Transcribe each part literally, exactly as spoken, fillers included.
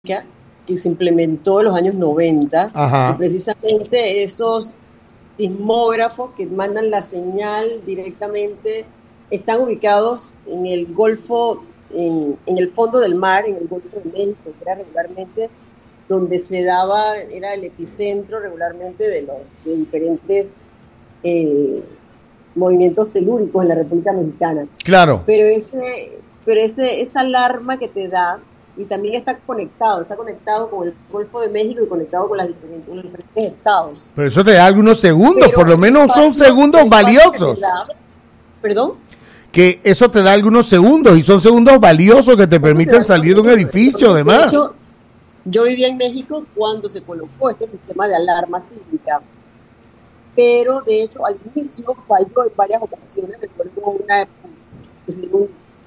que se implementó en los años noventa, Ajá. y precisamente esos sismógrafos que mandan la señal directamente están ubicados en el Golfo, en, en el fondo del mar, en el Golfo de México, que era regularmente donde se daba, era el epicentro regularmente de los de diferentes eh, movimientos telúricos en la República Mexicana. Claro. Pero ese, pero ese, esa alarma que te da, y también está conectado, está conectado con el Golfo de México y conectado con las diferentes, los diferentes estados. Pero eso te da algunos segundos, Pero por lo menos espacio, son segundos valiosos. Que da, ¿Perdón? Que eso te da algunos segundos y son segundos valiosos que te eso permiten te salir de un edificio, además. De hecho, yo vivía en México cuando se colocó este sistema de alarma sísmica, pero de hecho al inicio falló en varias ocasiones. Recuerdo una un,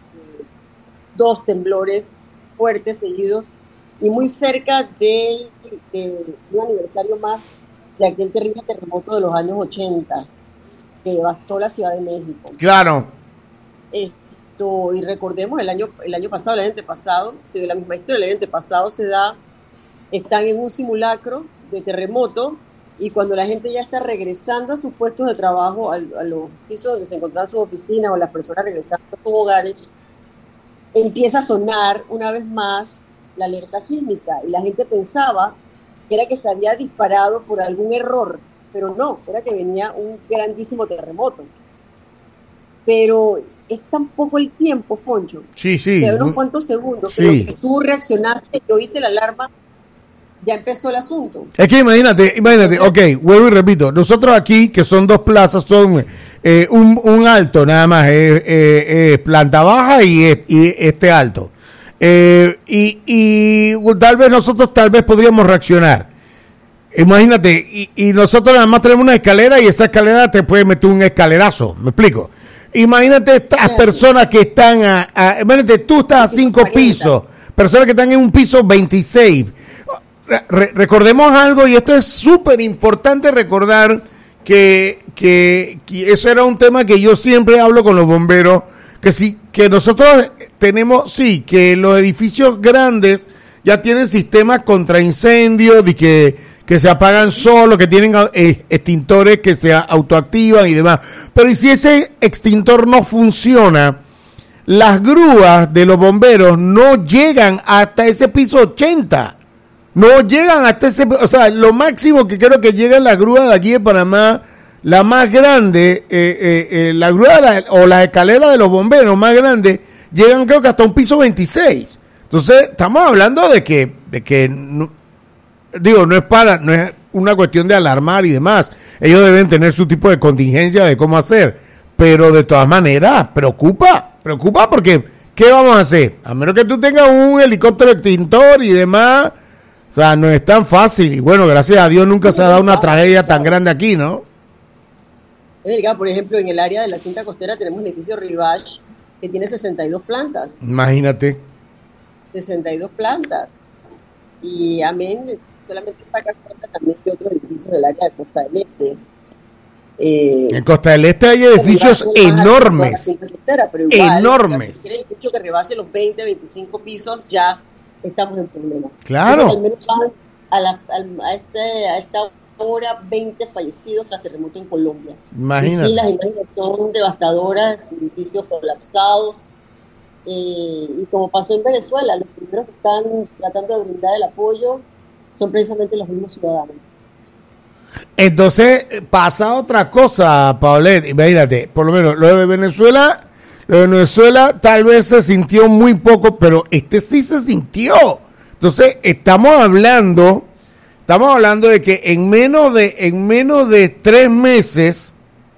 dos temblores fuertes seguidos y muy cerca de, de, de un aniversario más de aquel terrible terremoto de los años ochenta que devastó la Ciudad de México. Claro. Esto, y recordemos el año el año pasado, el año antepasado, se dio la misma historia, el año antepasado se da, están en un simulacro de terremoto y cuando la gente ya está regresando a sus puestos de trabajo, a, a los pisos donde se encontraban sus oficinas o las personas regresando a sus hogares, empieza a sonar una vez más la alerta sísmica y la gente pensaba que era que se había disparado por algún error, pero no, era que venía un grandísimo terremoto. Pero es tan poco el tiempo, Poncho. Sí, sí. Que unos cuantos segundos, sí. pero que tú reaccionaste y oíste la alarma, ya empezó el asunto. Es que imagínate, imagínate, ok, vuelvo y repito, nosotros aquí, que son dos plazas, son eh, un, un alto nada más, eh, eh, eh, planta baja y, y este alto. Eh, y, y tal vez nosotros tal vez podríamos reaccionar. Imagínate, y, y nosotros nada más tenemos una escalera y esa escalera te puede meter un escalerazo, ¿me explico? Imagínate estas sí. personas que están a, a, imagínate, tú estás a cinco pisos, personas que están en un piso veintiséis. Re- recordemos algo, y esto es súper importante recordar que, que, que ese era un tema que yo siempre hablo con los bomberos, que sí, que nosotros tenemos, sí, que los edificios grandes ya tienen sistemas contra incendios y que, que se apagan solos, que tienen eh, extintores que se autoactivan y demás, pero ¿y si ese extintor no funciona? Las grúas de los bomberos no llegan hasta ese piso ochenta. No llegan hasta ese, o sea, lo máximo que creo que llega la grúa de aquí de Panamá, la más grande, eh, eh, eh, la grúa de la, o las escaleras de los bomberos más grandes, llegan creo que hasta un piso veintiséis. Entonces, estamos hablando de que, de que, no, digo, no es para, no es una cuestión de alarmar y demás. Ellos deben tener su tipo de contingencia de cómo hacer, pero de todas maneras, preocupa, preocupa porque, ¿qué vamos a hacer? A menos que tú tengas un helicóptero extintor y demás. O sea, no es tan fácil. Y bueno, gracias a Dios nunca se ha dado una tragedia tan grande aquí, ¿no? Por ejemplo, en el área de la cinta costera tenemos el edificio Rivage, que tiene sesenta y dos plantas. Imagínate. sesenta y dos plantas. Y amén, solamente saca cuenta también de otros edificios del área de Costa del Este. Eh, en Costa del Este hay edificios enormes. Costera, pero igual, enormes. O sea, si el edificio que rebase los veinte, veinticinco pisos, ya estamos en problemas. Claro. Al menos a, la, a, este, a esta hora veinte fallecidos tras terremoto en Colombia. Imagínate. Y sí, las imágenes son devastadoras, edificios colapsados. Eh, y como pasó en Venezuela, los primeros que están tratando de brindar el apoyo son precisamente los mismos ciudadanos. Entonces pasa otra cosa, Paulette. Imagínate, por lo menos lo de Venezuela... Lo de Venezuela tal vez se sintió muy poco, pero este sí se sintió. Entonces, estamos hablando, estamos hablando de que en menos de, en menos de tres meses,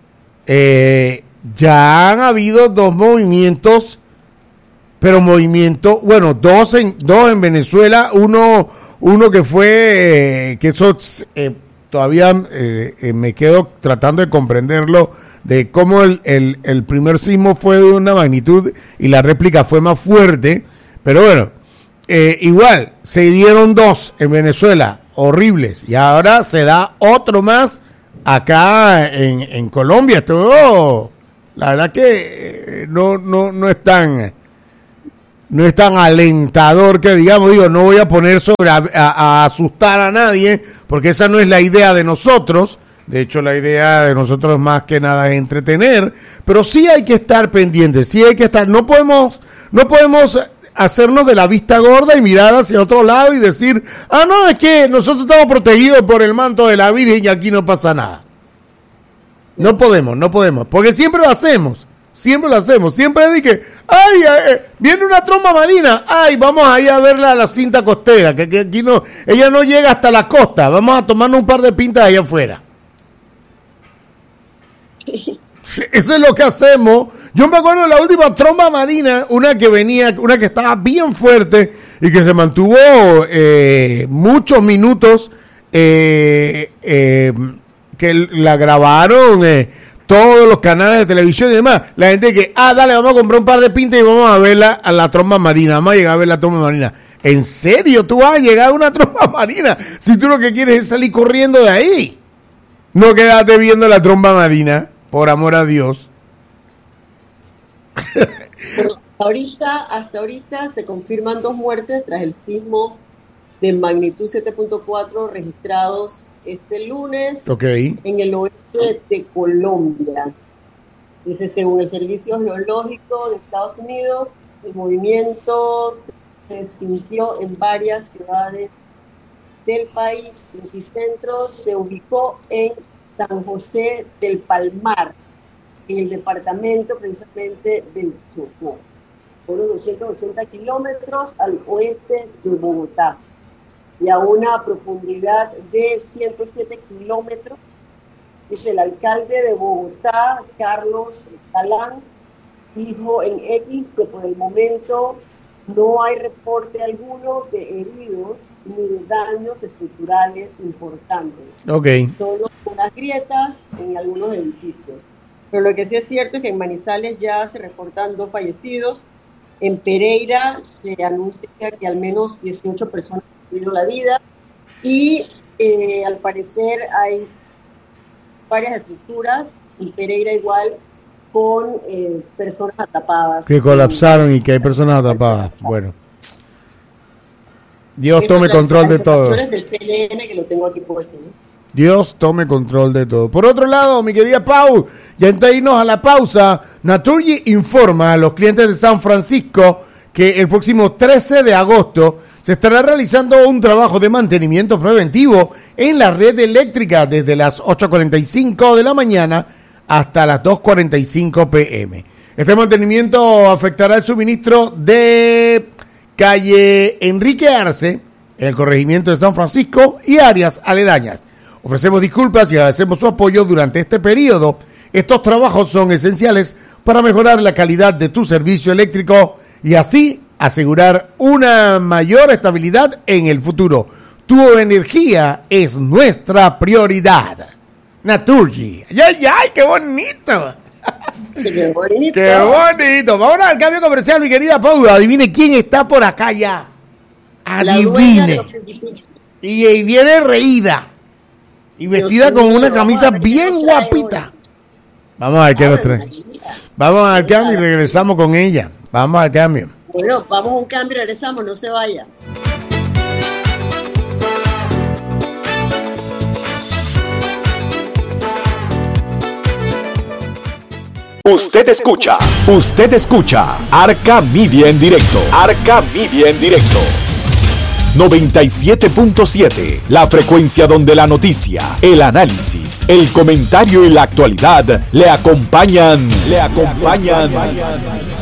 eh, ya han habido dos movimientos, pero movimientos, bueno, dos en, dos en Venezuela, uno, uno que fue, eh, que eso eh, todavía eh, eh, me quedo tratando de comprenderlo, de cómo el, el, el primer sismo fue de una magnitud y la réplica fue más fuerte, pero bueno, eh, igual, se dieron dos en Venezuela, horribles, y ahora se da otro más acá en, en Colombia. Esto, oh, la verdad que no, no, no es tan, no es tan alentador que digamos, digo, no voy a poner sobre a, a, a asustar a nadie, porque esa no es la idea de nosotros. De hecho, la idea de nosotros más que nada es entretener, pero sí hay que estar pendientes, sí hay que estar, no podemos, no podemos hacernos de la vista gorda y mirar hacia otro lado y decir, ah, no, es que nosotros estamos protegidos por el manto de la Virgen y aquí no pasa nada. No podemos, no podemos, porque siempre lo hacemos, siempre lo hacemos, siempre dije, ay, ay, viene una tromba marina, ay, vamos ahí a verla a la cinta costera, que, que aquí no, ella no llega hasta la costa, vamos a tomarnos un par de pintas allá afuera. Sí, eso es lo que hacemos. Yo me acuerdo de la última tromba marina, una que venía, una que estaba bien fuerte y que se mantuvo eh, muchos minutos, eh, eh, que la grabaron eh, todos los canales de televisión y demás. La gente que, ah, dale, vamos a comprar un par de pintas y vamos a verla a la tromba marina, vamos a llegar a ver la tromba marina. ¿En serio tú vas a llegar a una tromba marina si tú lo que quieres es salir corriendo de ahí? No quédate viendo la tromba marina. Por amor a Dios. Hasta ahorita, hasta ahorita se confirman dos muertes tras el sismo de magnitud siete punto cuatro registrados este lunes okay. en el oeste de Colombia. Dice, según el Servicio Geológico de Estados Unidos, el movimiento se sintió en varias ciudades del país. El epicentro se ubicó en San José del Palmar, en el departamento precisamente del Chocó, por unos doscientos ochenta kilómetros al oeste de Bogotá y a una profundidad de ciento siete kilómetros. Dice el alcalde de Bogotá, Carlos Talán, dijo en X que por el momento no hay reporte alguno de heridos ni de daños estructurales importantes. Okay. Solo unas grietas en algunos edificios. Pero lo que sí es cierto es que en Manizales ya se reportan dos fallecidos. En Pereira se anuncia que al menos dieciocho personas han perdido la vida. Y eh, al parecer hay varias estructuras, en Pereira igual, con eh, personas atrapadas. Que colapsaron y que hay personas atrapadas. Bueno. Dios Eso tome las, control las de todo. del C N N que lo tengo aquí puesto, ¿no? Dios tome control de todo. Por otro lado, mi querida Pau, ya antes de irnos a la pausa, Naturgy informa a los clientes de San Francisco que el próximo trece de agosto se estará realizando un trabajo de mantenimiento preventivo en la red eléctrica desde las ocho cuarenta y cinco de la mañana hasta las dos cuarenta y cinco pm. Este mantenimiento afectará el suministro de calle Enrique Arce, en el corregimiento de San Francisco y áreas aledañas. Ofrecemos disculpas y agradecemos su apoyo durante este periodo. Estos trabajos son esenciales para mejorar la calidad de tu servicio eléctrico y así asegurar una mayor estabilidad en el futuro. Tu energía es nuestra prioridad. Naturgy. ¡Ay, ay, ay! ¡Qué bonito! ¡Qué bonito! ¡Qué bonito! Vamos al cambio comercial, mi querida Paula. Adivine quién está por acá ya. Adivine. Y ahí viene reída. Y vestida con una camisa bien guapita. Vamos a ver qué nos trae. Vamos al cambio y regresamos con ella. Vamos al cambio. Bueno, vamos a un cambio y regresamos. No se vaya. Usted escucha, usted escucha Arca Media en directo. Arca Media en directo. noventa y siete punto siete, la frecuencia donde la noticia, el análisis, el comentario y la actualidad le acompañan, le acompañan. Le acompañan.